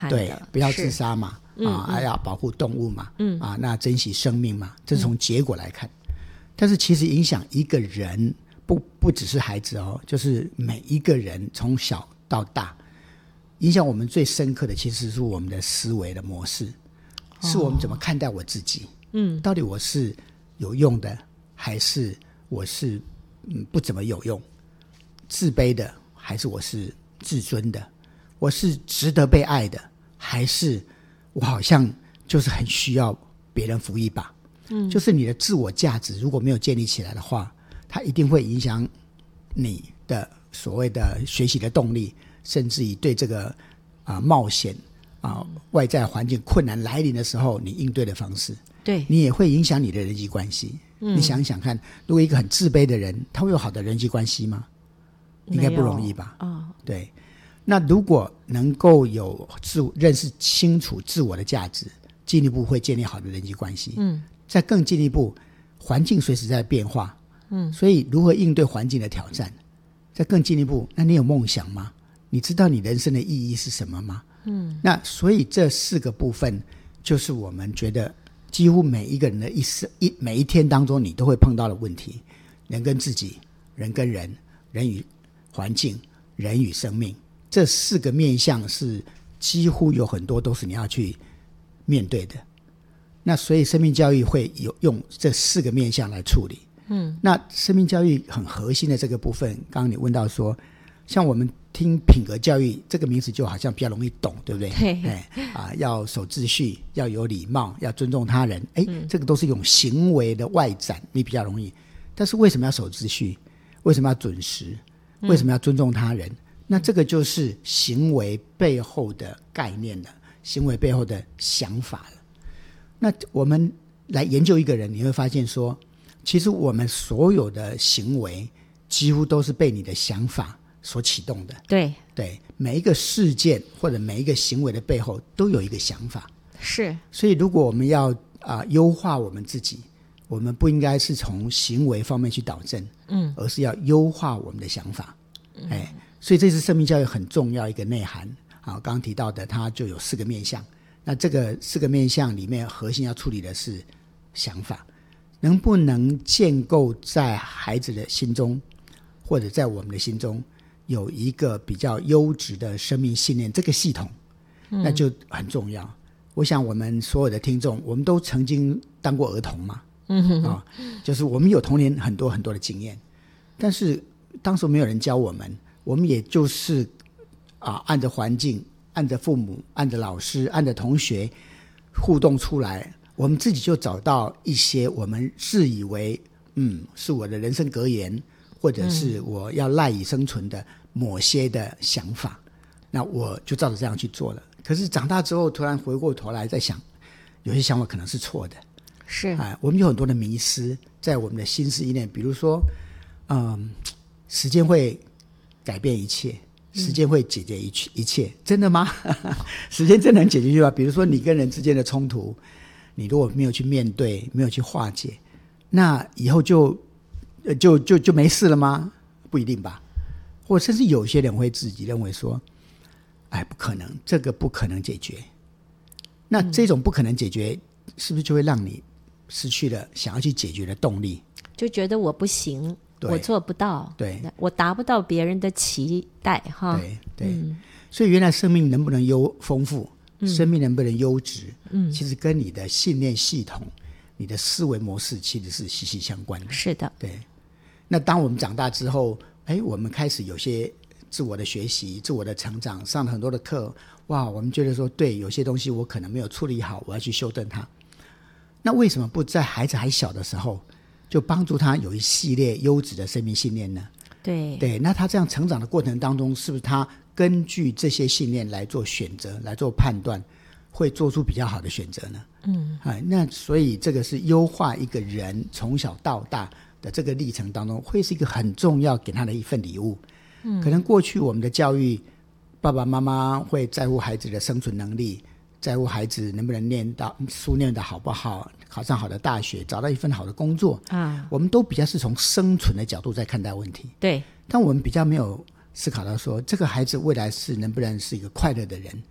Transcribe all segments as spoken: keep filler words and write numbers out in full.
对，不要自杀嘛，啊，还要保护动物嘛，嗯啊，那珍惜生命嘛，这是从结果来看。嗯、但是其实影响一个人不不只是孩子哦，就是每一个人从小到大，影响我们最深刻的其实是我们的思维的模式，哦、是我们怎么看待我自己。嗯，到底我是有用的，还是我是嗯不怎么有用？自卑的，还是我是自尊的？我是值得被爱的，还是我好像就是很需要别人扶一把？嗯，就是你的自我价值如果没有建立起来的话，它一定会影响你的所谓的学习的动力，甚至于对这个啊、呃、冒险啊、呃、外在环境困难来临的时候，你应对的方式， 对你也会影响你的人际关系。嗯，你想想看，如果一个很自卑的人，他会有好的人际关系吗？应该不容易吧？ 哦， 对。那如果能够有自认识清楚自我的价值，进一步会建立好的人际关系。嗯，再更进一步，环境随时在变化。嗯，所以如何应对环境的挑战？再更进一步，那你有梦想吗？你知道你人生的意义是什么吗？嗯，那所以这四个部分，就是我们觉得几乎每一个人的一生一每一天当中，你都会碰到的问题：人跟自己，人跟人，人与环境，人与生命。这四个面向是几乎有很多都是你要去面对的，那所以生命教育会有用这四个面向来处理。嗯，那生命教育很核心的这个部分，刚刚你问到说，像我们听品格教育这个名词就好像比较容易懂，对不对？ 对， 哎啊，要守秩序，要有礼貌，要尊重他人，哎、嗯，这个都是一种行为的外展，你比较容易。但是为什么要守秩序？为什么要准时？为什么要尊重他人？嗯，那这个就是行为背后的概念了，行为背后的想法了。那我们来研究一个人，你会发现说，其实我们所有的行为几乎都是被你的想法所启动的。 对对，每一个事件或者每一个行为的背后都有一个想法。 是， 所以如果我们要啊优化我们自己，我们不应该是从行为方面去导正，嗯，而是要优化我们的想法。嗯，哎。所以这是生命教育很重要一个内涵啊，刚刚提到的它就有四个面向，那这个四个面向里面核心要处理的是想法，能不能建构在孩子的心中或者在我们的心中有一个比较优质的生命信念，这个系统那就很重要。嗯，我想我们所有的听众我们都曾经当过儿童嘛，嗯哼哼，啊，就是我们有童年很多很多的经验，但是当时没有人教我们，我们也就是啊，按着环境，按着父母，按着老师，按着同学互动出来，我们自己就找到一些我们自以为嗯是我的人生格言，或者是我要赖以生存的某些的想法，嗯，那我就照着这样去做了。可是长大之后突然回过头来再想，有些想法可能是错的。 是啊，我们有很多的迷思在我们的心思意念，比如说嗯，时间会改变一切，时间会解决一切，一切真的吗？时间真的能解决一切吗？比如说你跟人之间的冲突，你如果没有去面对，没有去化解，那以后就就就就没事了吗？不一定吧。或甚至有些人会自己认为说，哎，不可能，这个不可能解决。那这种不可能解决，是不是就会让你失去了想要去解决的动力？ 就觉得我不行，我做不到， 对， 我达不到别人的期待哈。 对对，嗯，所以原来生命能不能优丰富，嗯，生命能不能优质，嗯，其实跟你的信念系统，你的思维模式其实是息息相关的。 是的， 对。那当我们长大之后，哎，我们开始有些自我的学习，自我的成长，上了很多的课，哇，我们觉得说，对，有些东西我可能没有处理好，我要去修正它。那为什么不在孩子还小的时候就帮助他有一系列优质的生命信念呢？ 对对，那他这样成长的过程当中，是不是他根据这些信念来做选择，来做判断，会做出比较好的选择呢？嗯，啊，那所以这个是优化一个人从小到大的这个历程当中，会是一个很重要给他的一份礼物。嗯，可能过去我们的教育，爸爸妈妈会在乎孩子的生存能力，在乎孩子能不能念到书念得好不好，考上好的大学，找到一份好的工作啊，我们都比较是从生存的角度在看待问题。 对， 但我们比较没有思考到说，这个孩子未来是能不能是一个快乐的人，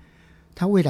他未来